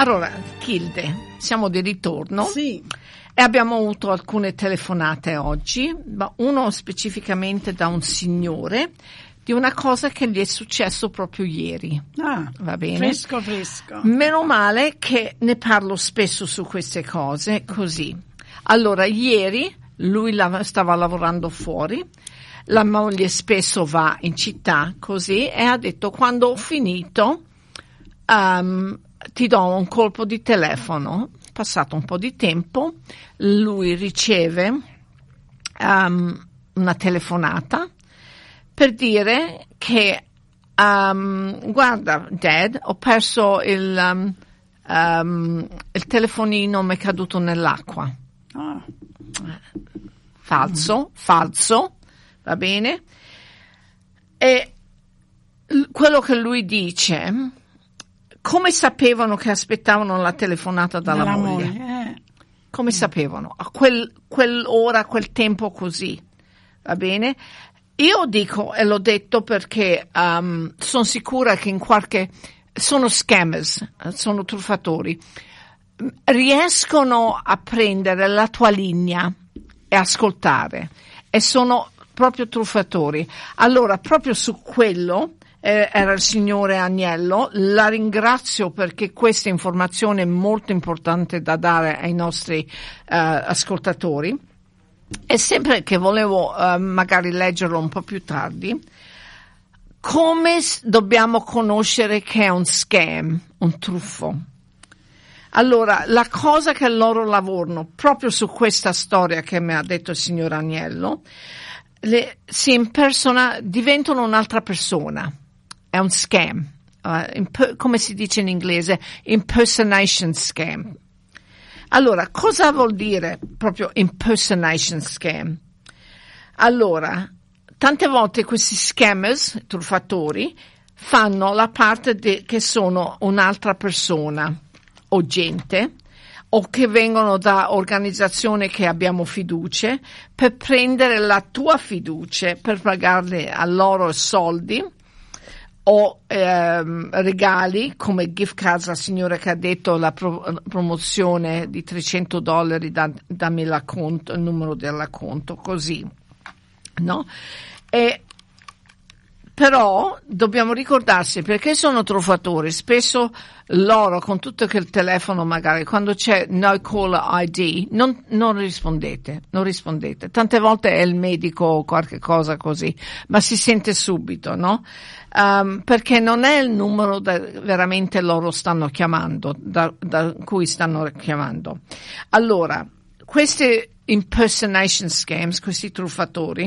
Allora, Hilde, siamo di ritorno. Sì. E abbiamo avuto alcune telefonate oggi, ma uno specificamente da un signore di una cosa che gli è successo proprio ieri. Va bene? Fresco. Meno male che ne parlo spesso su queste cose, così. Allora, ieri lui stava lavorando fuori, la moglie spesso va in città, così, e ha detto: quando ho finito ti do un colpo di telefono. Passato un po' di tempo, lui riceve una telefonata per dire che guarda Dad, ho perso il telefonino, mi è caduto nell'acqua. Falso, va bene? E quello che lui dice: come sapevano che aspettavano la telefonata dalla moglie? Come sapevano? A quell'ora, quel tempo così, va bene? Io dico, e l'ho detto perché sono sicura che sono scammers, sono truffatori, riescono a prendere la tua linea e ascoltare, e sono proprio truffatori. Allora, proprio su quello era il signore Agnello. La ringrazio perché questa informazione è molto importante da dare ai nostri ascoltatori, e sempre che volevo magari leggerlo un po' più tardi. Come dobbiamo conoscere che è un scam, un truffo? Allora, la cosa che loro lavorano proprio su questa storia che mi ha detto il signor Agnello, si impersona, diventano un'altra persona. È un scam, come si dice in inglese, impersonation scam. Allora, cosa vuol dire proprio impersonation scam? Allora, tante volte questi scammers, truffatori, fanno la parte che sono un'altra persona o gente, o che vengono da organizzazioni che abbiamo fiducia, per prendere la tua fiducia, per pagarle a loro soldi, o regali come gift cards. La signora che ha detto la promozione di $300, dammi il numero dell'acconto, così, no? Però dobbiamo ricordarsi perché sono truffatori. Spesso loro, con tutto che il telefono, magari quando c'è no call ID, non rispondete. Tante volte è il medico o qualche cosa così, ma si sente subito, no? Perché non è il numero veramente loro stanno chiamando, da cui stanno chiamando. Allora, questi impersonation scams, questi truffatori,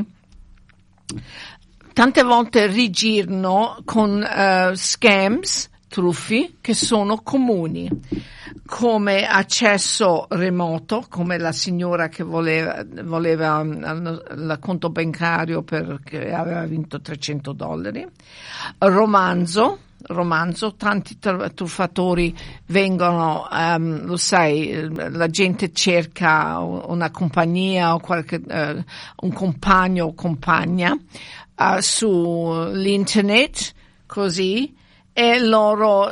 tante volte rigirano con scams, truffi, che sono comuni, come accesso remoto, come la signora che voleva il conto bancario perché aveva vinto $300, romanzo, tanti truffatori vengono, lo sai, la gente cerca una compagnia o un compagno o compagna sull'internet, così, e loro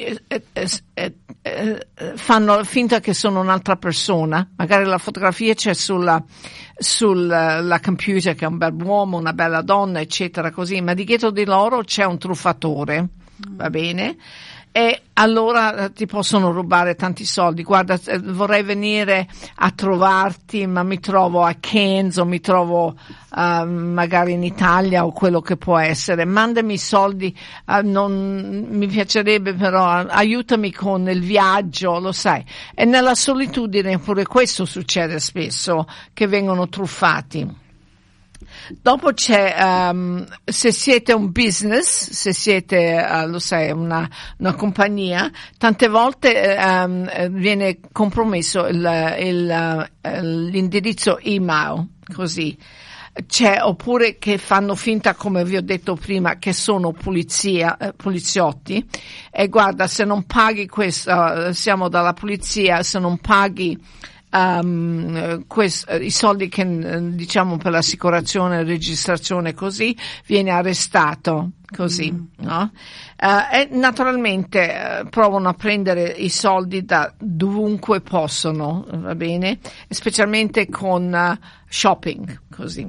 fanno finta che sono un'altra persona. Magari la fotografia c'è sulla computer, che è un bel uomo, una bella donna, eccetera, così, ma di dietro di loro c'è un truffatore, va bene? E allora ti possono rubare tanti soldi. Guarda, vorrei venire a trovarti, ma mi trovo a Cairns o mi trovo magari in Italia o quello che può essere. Mandami i soldi, non mi piacerebbe, però aiutami con il viaggio, lo sai. E nella solitudine pure questo succede spesso, che vengono truffati. Dopo c'è, se siete un business, se siete, lo sai, una compagnia, tante volte viene compromesso l'indirizzo email, così. Oppure che fanno finta, come vi ho detto prima, che sono poliziotti, e guarda, se non paghi questo, siamo dalla polizia, se non paghi i soldi che diciamo per l'assicurazione, registrazione così, viene arrestato così, no? E naturalmente provano a prendere i soldi da dovunque possono, va bene? Specialmente con shopping, così.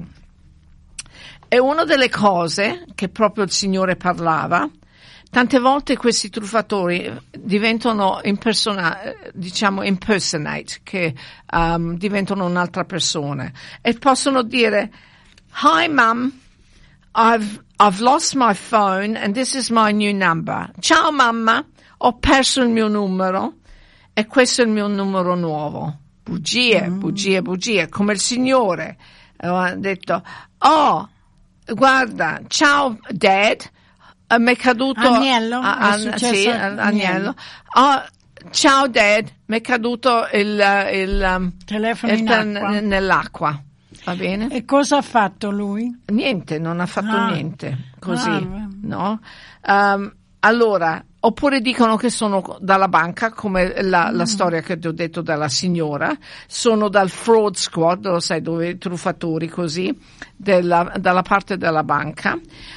E una delle cose che proprio il Signore parlava, tante volte questi truffatori diventano impersonate, che diventano un'altra persona e possono dire: "Hi mum, I've lost my phone and this is my new number. Ciao mamma, ho perso il mio numero e questo è il mio numero nuovo." Bugie, come il Signore ha detto: "Oh, guarda, ciao dad, mi è caduto Agnello, Agnello. Oh, ciao dad, mi è caduto il telefono nell'acqua." Va bene? E cosa ha fatto lui? Niente, non ha fatto niente, così, no? Allora, oppure dicono che sono dalla banca, come la storia che ti ho detto della signora, sono dal fraud squad, lo sai, dove i truffatori così, dalla parte della banca.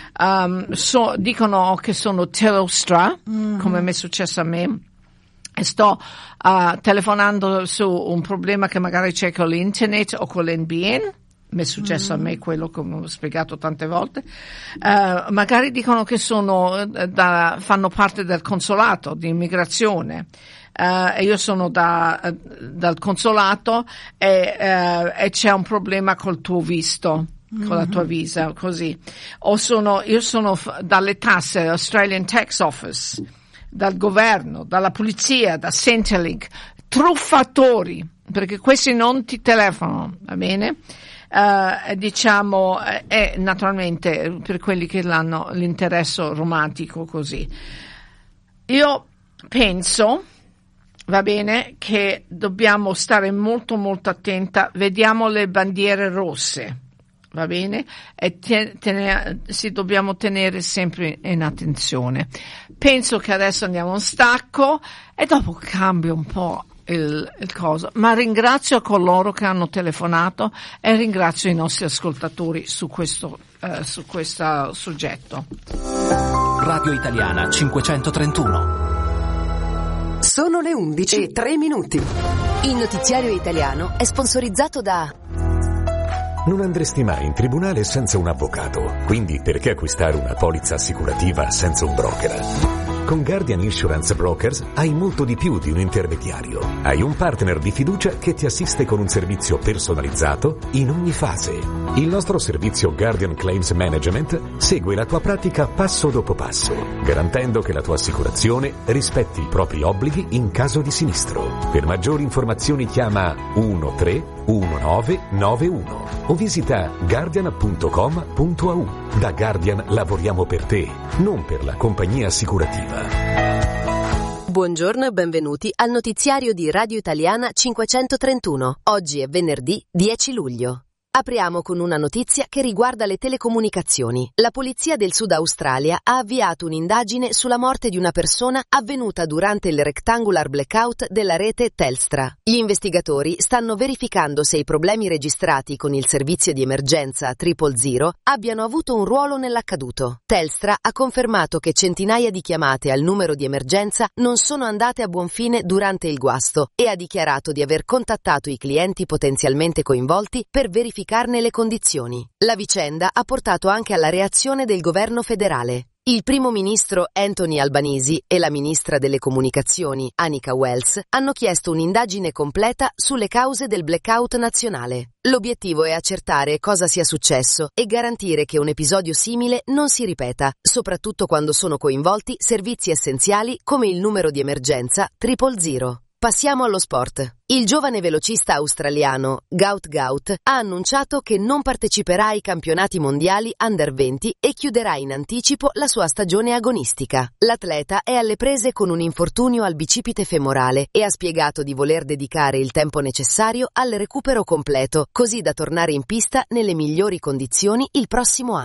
Dicono che sono Telstra, come mi è successo a me, e sto telefonando su un problema che magari c'è con l'internet o con l'NBN. Mi è successo a me quello, come ho spiegato tante volte. Magari dicono che fanno parte del consolato di immigrazione. E io sono dal consolato e c'è un problema col tuo visto, con la tua visa, così. Io sono dalle tasse, Australian Tax Office, dal governo, dalla polizia, da Centrelink, truffatori, perché questi non ti telefonano, va bene? Diciamo, naturalmente per quelli che hanno l'interesse romantico così. Io penso, va bene, che dobbiamo stare molto molto attenta, vediamo le bandiere rosse, va bene? E dobbiamo tenere sempre in attenzione. Penso che adesso andiamo a un stacco e dopo cambia un po' il coso, ma ringrazio coloro che hanno telefonato e ringrazio i nostri ascoltatori su questo soggetto. Radio Italiana 531. Sono le 11:03. Il notiziario italiano è sponsorizzato da... Non andresti mai in tribunale senza un avvocato, quindi perché acquistare una polizza assicurativa senza un broker? Con Guardian Insurance Brokers hai molto di più di un intermediario. Hai un partner di fiducia che ti assiste con un servizio personalizzato in ogni fase. Il nostro servizio Guardian Claims Management segue la tua pratica passo dopo passo, garantendo che la tua assicurazione rispetti i propri obblighi in caso di sinistro. Per maggiori informazioni chiama 131991 o visita guardian.com.au. Da Guardian lavoriamo per te, non per la compagnia assicurativa. Buongiorno e benvenuti al notiziario di Radio Italiana 531. Oggi è venerdì 10 luglio. Apriamo con una notizia che riguarda le telecomunicazioni. La polizia del Sud Australia ha avviato un'indagine sulla morte di una persona avvenuta durante il rectangular blackout della rete Telstra. Gli investigatori stanno verificando se i problemi registrati con il servizio di emergenza 000 abbiano avuto un ruolo nell'accaduto. Telstra ha confermato che centinaia di chiamate al numero di emergenza non sono andate a buon fine durante il guasto e ha dichiarato di aver contattato i clienti potenzialmente coinvolti per verificare le condizioni. La vicenda ha portato anche alla reazione del governo federale. Il primo ministro Anthony Albanese e la ministra delle comunicazioni Anika Wells hanno chiesto un'indagine completa sulle cause del blackout nazionale. L'obiettivo è accertare cosa sia successo e garantire che un episodio simile non si ripeta, soprattutto quando sono coinvolti servizi essenziali come il numero di emergenza 000. Passiamo allo sport. Il giovane velocista australiano Gout ha annunciato che non parteciperà ai campionati mondiali Under 20 e chiuderà in anticipo la sua stagione agonistica. L'atleta è alle prese con un infortunio al bicipite femorale e ha spiegato di voler dedicare il tempo necessario al recupero completo, così da tornare in pista nelle migliori condizioni il prossimo anno.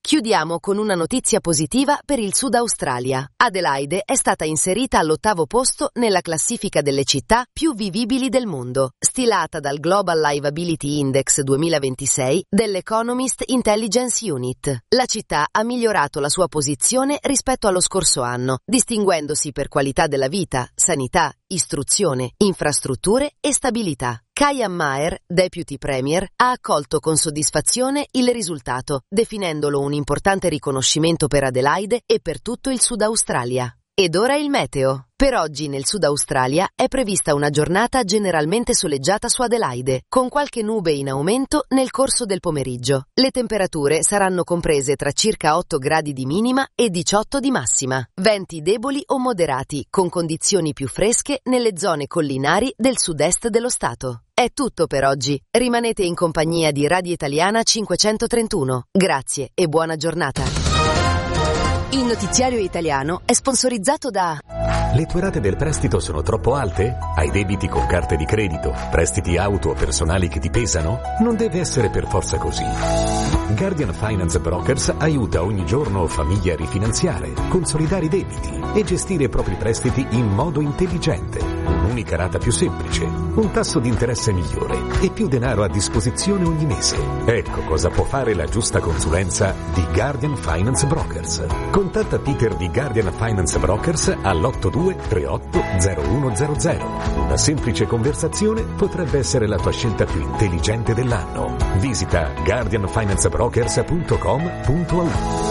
Chiudiamo con una notizia positiva per il Sud Australia. Adelaide è stata inserita all'8° posto nella classifica delle città più vivibili del mondo, stilata dal Global Livability Index 2026 dell'Economist Intelligence Unit. La città ha migliorato la sua posizione rispetto allo scorso anno, distinguendosi per qualità della vita, sanità, istruzione, infrastrutture e stabilità. Kyan Maher, Deputy Premier, ha accolto con soddisfazione il risultato, definendolo un importante riconoscimento per Adelaide e per tutto il Sud Australia. Ed ora il meteo. Per oggi nel Sud Australia è prevista una giornata generalmente soleggiata su Adelaide, con qualche nube in aumento nel corso del pomeriggio. Le temperature saranno comprese tra circa 8 gradi di minima e 18 di massima. Venti deboli o moderati, con condizioni più fresche nelle zone collinari del sud-est dello Stato. È tutto per oggi. Rimanete in compagnia di Radio Italiana 531. Grazie e buona giornata. Il notiziario italiano è sponsorizzato da... Le tue rate del prestito sono troppo alte? Hai debiti con carte di credito? Prestiti auto o personali che ti pesano? Non deve essere per forza così. Guardian Finance Brokers aiuta ogni giorno famiglie a rifinanziare, consolidare i debiti e gestire i propri prestiti in modo intelligente. Un'unica rata più semplice, un tasso di interesse migliore e più denaro a disposizione ogni mese. Ecco cosa può fare la giusta consulenza di Guardian Finance Brokers. Contatta Peter di Guardian Finance Brokers all'82 38 0100. Una semplice conversazione potrebbe essere la tua scelta più intelligente dell'anno. Visita guardianfinancebrokers.com.au.